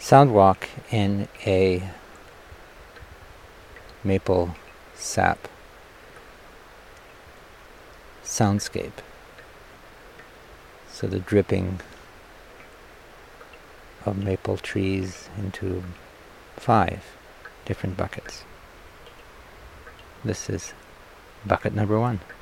sound walk in a maple sap soundscape. So the dripping of maple trees into 5 different buckets. This is bucket number 1.